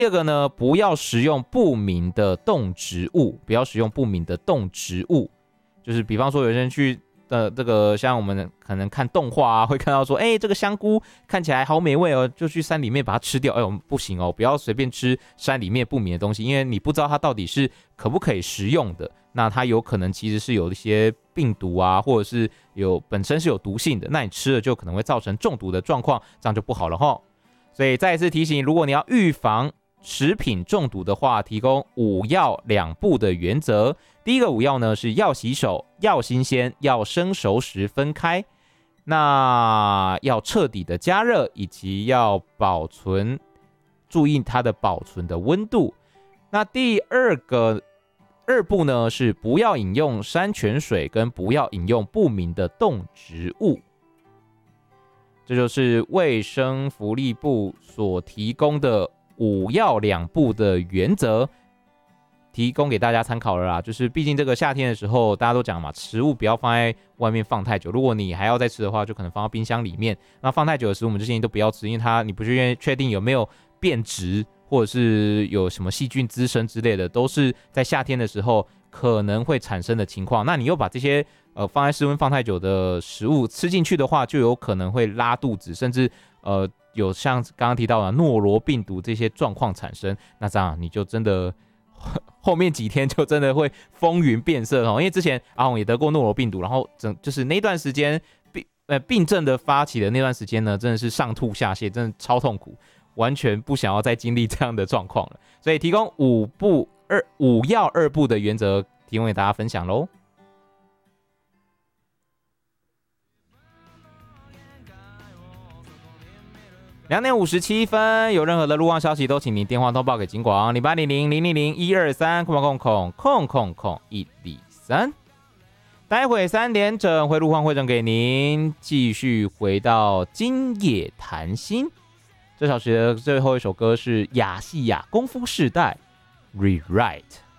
第二个呢，不要食用不明的动植物，不要食用不明的动植物，就是比方说有些人去这个像我们可能看动画啊，会看到说，这个香菇看起来好美味哦，就去山里面把它吃掉。不行哦，不要随便吃山里面不明的东西，因为你不知道它到底是可不可以食用的。那它有可能其实是有一些病毒啊，或者是本身是有毒性的，那你吃了就可能会造成中毒的状况，这样就不好了齁。所以再一次提醒，如果你要预防食品中毒的话，提供5要2不的原则。第一个5要呢是要洗手、要新鲜、要生熟时分开，那要彻底的加热，以及要保存，注意它的保存的温度。那第二个2不呢是不要饮用山泉水，跟不要饮用不明的动植物。这就是卫生福利部所提供的5要2不的原则，提供给大家参考了啦。就是毕竟这个夏天的时候，大家都讲嘛，食物不要放在外面放太久。如果你还要再吃的话，就可能放到冰箱里面。那放太久的食物，我们就建议都不要吃，因为你不确定有没有变质，或者是有什么细菌滋生之类的，都是在夏天的时候可能会产生的情况。那你又把这些放在室温放太久的食物吃进去的话，就有可能会拉肚子，甚至有像刚刚提到的诺罗病毒这些状况产生。那这样你就真的后面几天就真的会风云变色哦。因为之前阿宏也得过诺罗病毒，然后就是那段时间病症的发起的那段时间呢，真的是上吐下泻，真的超痛苦，完全不想要再经历这样的状况了。所以提供5要2不的原则，提供给大家分享喽。2点57分，有任何的路况消息都请您电话通报给警广0800-000-123，123。待会3点整会路况会诊给您，继续回到今夜谈心。这小时的最后一首歌是亚细亚功夫世代 Rewrite。